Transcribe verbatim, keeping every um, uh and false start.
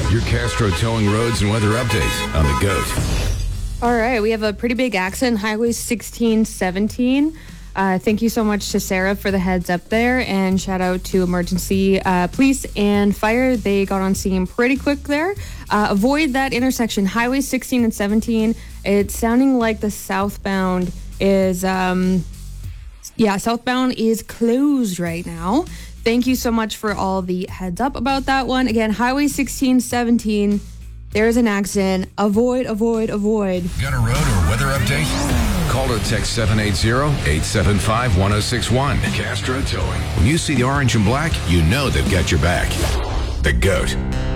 Your Castro Towing Roads and Weather Update on the GOAT. All right, we have a pretty big accident, Highway sixteen seventeen. Uh, thank you so much to Sarah for the heads up there, and shout out to emergency uh, police and fire. They got on scene pretty quick there. Uh, avoid that intersection, Highway sixteen and seventeen. It's sounding like the southbound is, um, yeah, southbound is closed right now. Thank you so much for all the heads up about that one. Again, Highway sixteen seventeen, there's an accident. Avoid, avoid, avoid. Got a road or weather update? Call or text seven eight zero, eight seven five, one oh six one. Castro Towing. When you see the orange and black, you know they've got your back. The GOAT.